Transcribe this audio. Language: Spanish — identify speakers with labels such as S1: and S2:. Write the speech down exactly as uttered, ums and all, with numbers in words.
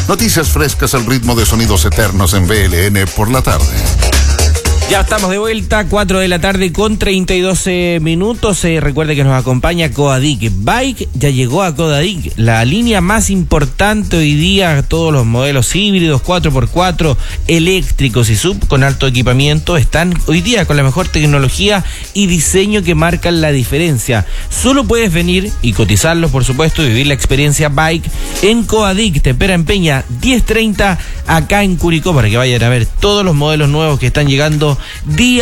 S1: Noticias frescas al ritmo de sonidos eternos en B L N por la tarde.
S2: Ya estamos de vuelta, cuatro de la tarde con treinta y dos minutos. Eh, recuerde que nos acompaña Coadic. Bike ya llegó a Coadic, la línea más importante hoy día. Todos los modelos híbridos, cuatro por cuatro, eléctricos y sub con alto equipamiento están hoy día con la mejor tecnología y diseño que marcan la diferencia. Solo puedes venir y cotizarlos, por supuesto, y vivir la experiencia Bike en Coadic. Te espera en Peña diez treinta acá en Curicó para que vayan a ver todos los modelos nuevos que están llegando día